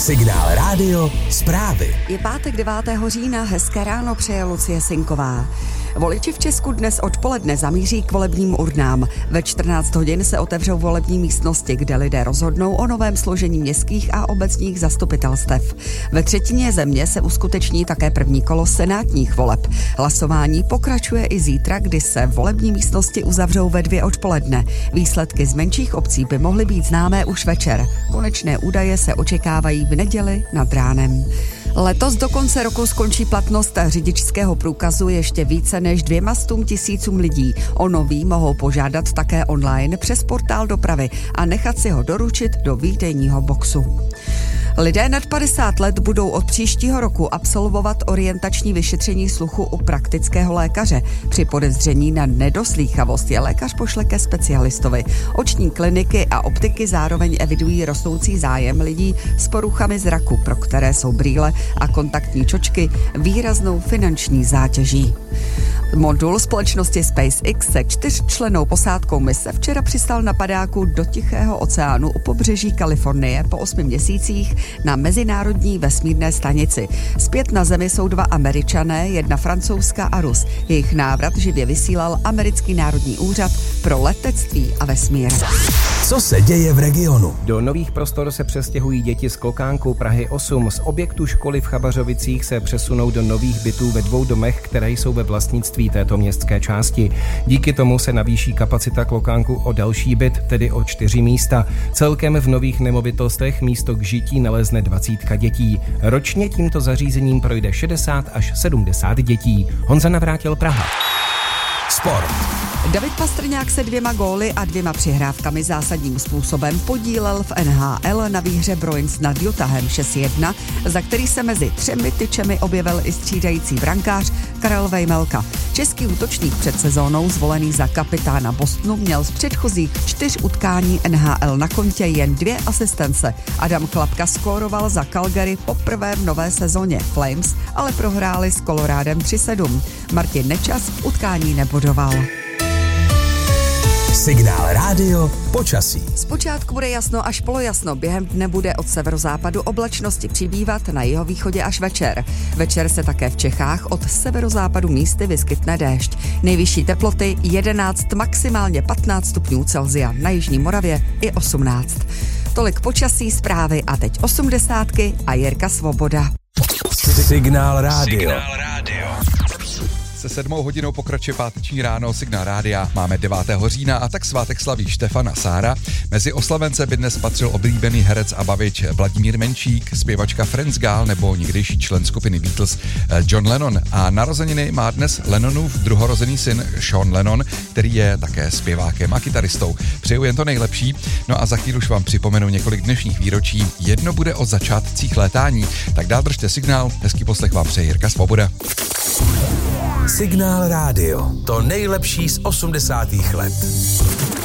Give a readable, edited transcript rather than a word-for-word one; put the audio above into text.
Signál rádio, zprávy. Je pátek 9. října, hezké ráno přeje Lucie Sinková. Voliči v Česku dnes odpoledne zamíří k volebním urnám. Ve 14 hodin se otevřou volební místnosti, kde lidé rozhodnou o novém složení městských a obecních zastupitelstev. Ve třetině země se uskuteční také první kolo senátních voleb. Hlasování pokračuje i zítra, kdy se volební místnosti uzavřou ve 2 odpoledne. Výsledky z menších obcí by mohly být známé už večer. Konečné údaje se očekávají v neděli nad ránem. Letos do konce roku skončí platnost řidičského průkazu ještě více než 200 000 lidí. O nový mohou požádat také online přes portál dopravy a nechat si ho doručit do výdejního boxu. Lidé nad 50 let budou od příštího roku absolvovat orientační vyšetření sluchu u praktického lékaře. Při podezření na nedoslýchavost je lékař pošle ke specialistovi. Oční kliniky a optiky zároveň evidují rostoucí zájem lidí s poruchami zraku, pro které jsou brýle a kontaktní čočky výraznou finanční zátěží. Modul společnosti SpaceX se 4člennou posádkou mise včera přistál na padáku do Tichého oceánu u pobřeží Kalifornie po 8 měsících na mezinárodní vesmírné stanici. Zpět na Zemi jsou 2 Američané, 1 Francouzka a Rus. Jejich návrat živě vysílal Americký národní úřad pro letectví a vesmír. Co se děje v regionu? Do nových prostor se přestěhují děti z Klokánku Prahy 8. Z objektu školy v Chabařovicích se přesunou do nových bytů ve 2 domech, které jsou ve vlastnictví této městské části. Díky tomu se navýší kapacita Klokánku o další byt, tedy o 4 místa. Celkem v nových nemovitostech místo k žití nalezne 20 dětí. Ročně tímto zařízením projde 60 až 70 dětí. Honza Navrátil, Praha. Sport. David Pastrňák se 2 góly a 2 přihrávkami zásadním způsobem podílel v NHL na výhře Bruins nad Utahem 6-1, za který se mezi 3 tyčemi objevil i střídající brankář Karel Vejmelka. Český útočník před sezónou, zvolený za kapitána Bostonu, měl z předchozích 4 utkání NHL na kontě jen 2 asistence. Adam Klapka skóroval za Calgary poprvé v nové sezóně. Flames ale prohráli s Colorádem 3-7. Martin Nečas v utkání nebodoval. Signál rádio, počasí. Zpočátku bude jasno až polojasno, během dne bude od severozápadu oblačnosti přibývat, na jihovýchodě až večer. Večer se také v Čechách od severozápadu místy vyskytne déšť. Nejvyšší teploty 11, maximálně 15 stupňů Celsia, na jižní Moravě i 18. Tolik počasí, zprávy a teď 80 a Jirka Svoboda. Signál rádio. Se 7 hodinou pokračuje páteční ráno Signál rádia. Máme 9. října a tak svátek slaví Štefan a Sára. Mezi oslavence by dnes patřil oblíbený herec a bavič Vladimír Menšík, zpěvačka Franz Gall nebo někdejší člen skupiny Beatles John Lennon. A narozeniny má dnes Lennonův druhorozený syn Sean Lennon, který je také zpěvákem a kytaristou. Přeju jen to nejlepší. No a za chvíli už vám připomenu několik dnešních výročí. Jedno bude o začátcích létání. Tak dál držte signál. Hezký poslech vám přeje Jirka Svoboda. Signál rádio. To nejlepší z 80. let.